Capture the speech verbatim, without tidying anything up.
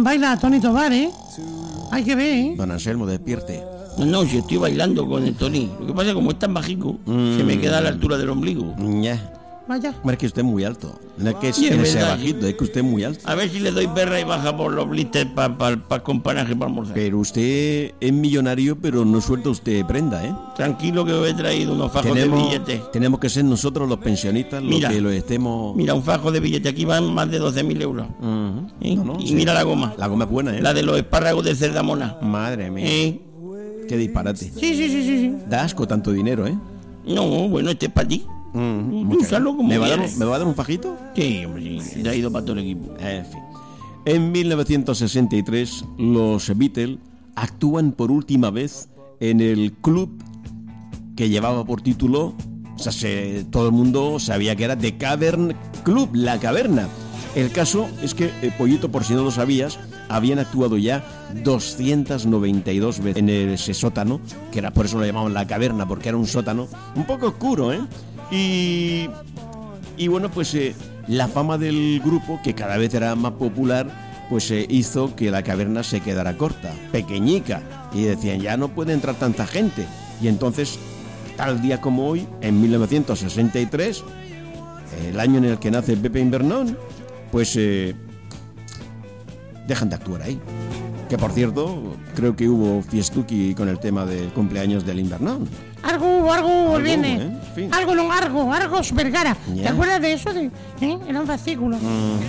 bien baila Tony Tobar, ¿eh? Hay que ver, ¿eh? Don Anselmo, despierte. No, no, si estoy bailando con el Tony. Lo que pasa es que como es tan bajico, mm. se me queda a la altura del ombligo. Ya. Vaya. Es que usted es muy alto. No es que es, Sí, es que sea verdad, bajito, es que usted es muy alto. A ver si le doy berra y baja por los blisters para pa, pa companaje para almorzar. Pero usted es millonario, pero no suelta usted prenda, ¿eh? Tranquilo que os he traído unos fajos tenemos, de billetes. Tenemos que ser nosotros los pensionistas los mira, que lo estemos... Mira, un fajo de billetes. Aquí van más de doce mil euros. Uh-huh. ¿Eh? No, no, y sí. mira la goma. La goma es buena, ¿eh? La de los espárragos de Cerdamona. Madre mía. ¿Eh? Qué disparate. Sí, sí, sí, sí, sí. Da asco tanto dinero, ¿eh? No, bueno, este es para ti. Mm, Úsalo como ¿Me va, a dar, quieras. ¿Me va a dar un fajito? Sí, hombre, sí. Te ha ido para todo el equipo. En fin. En mil novecientos sesenta y tres, los Beatles actúan por última vez en el club que llevaba por título, o sea, se, todo el mundo sabía que era The Cavern Club, La Caverna. El caso es que, eh, Pollito, por si no lo sabías, habían actuado ya doscientas noventa y dos veces en ese sótano, que era por eso lo llamaban La Caverna, porque era un sótano un poco oscuro, ¿eh? Y, y bueno, pues eh, la fama del grupo, que cada vez era más popular, pues eh, hizo que La Caverna se quedara corta, pequeñica, y decían, ya no puede entrar tanta gente. Y entonces, tal día como hoy, en mil novecientos sesenta y tres, el año en el que nace Pepe Invernón, pues eh, dejan de actuar ahí. Que por cierto, creo que hubo fiestuki con el tema del cumpleaños del Invernón. Algo, algo, viene. ¿eh? En fin. Algo, no, algo, Argos Vergara. Yeah. ¿Te acuerdas de eso? De, ¿eh? Era un fascículo. Mm.